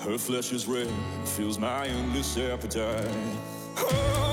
Her flesh is red, fills my endless appetite. Oh,